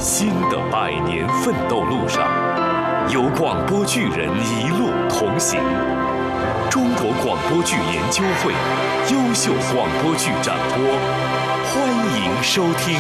新的100年奋斗路上，有广播剧人一路同行。中国广播剧研究会优秀广播剧展播，欢迎收听。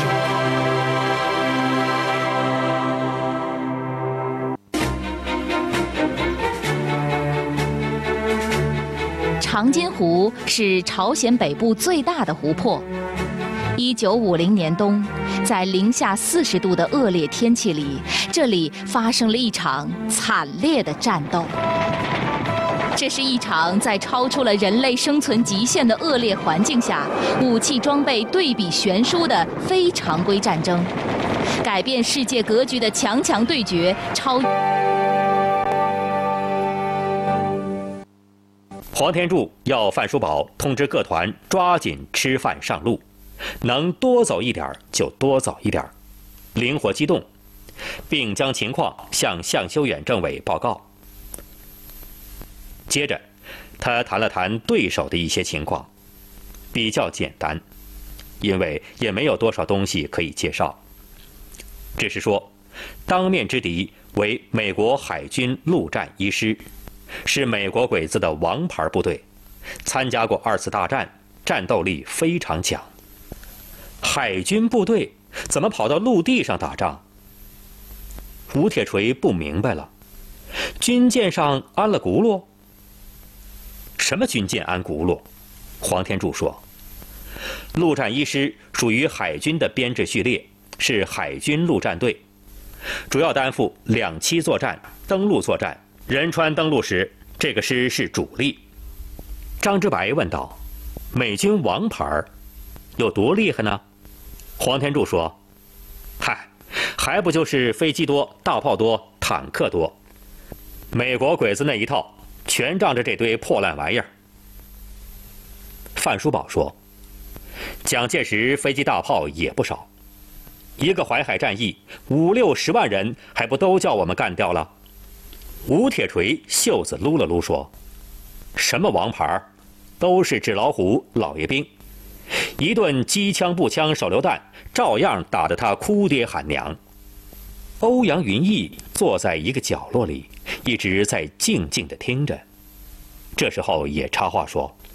长津湖是朝鲜北部最大的湖泊。1950年冬，在零下40度的恶劣天气里，这里发生了一场惨烈的战斗。这是一场在超出了人类生存极限的恶劣环境下，武器装备对比悬殊的非常规战争，改变世界格局的强强对决， 黄天柱要范书宝通知各团抓紧吃饭上路，能多走一点就多走一点，灵活机动，并将情况向向修远政委报告。接着，他谈了谈对手的一些情况，比较简单，因为也没有多少东西可以介绍，只是说，当面之敌为美国海军陆战一师。是美国鬼子的王牌部队，参加过2次大战，战斗力非常强。海军部队怎么跑到陆地上打仗？吴铁锤不明白了。军舰上安了轱辘？什么军舰安轱辘？黄天柱说，陆战一师属于海军的编制序列，是海军陆战队，主要担负2栖作战、登陆作战。仁川登陆时，这个师是主力。张之白问道：“美军王牌有多厉害呢？”黄天柱说：“嗨，还不就是飞机多、大炮多、坦克多。美国鬼子那一套，全仗着这堆破烂玩意儿。”范书宝说：“蒋介石飞机大炮也不少，一个淮海战役50-60万人，还不都叫我们干掉了？”吴铁锤袖子撸了撸说：“什么王牌，都是纸老虎老爷兵，一顿机枪步枪手榴弹，照样打得他哭爹喊娘。”欧阳云逸坐在一个角落里，一直在静静地听着。这时候也插话说：“